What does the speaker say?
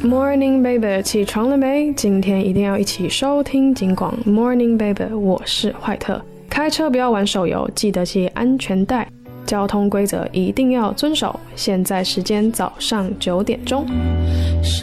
Morning baby， 起床了没？今天一定要一起收听警广 Morning baby， 我是坏特。开车不要玩手游，记得系安全带，交通规则一定要遵守。现在时间早上9点钟。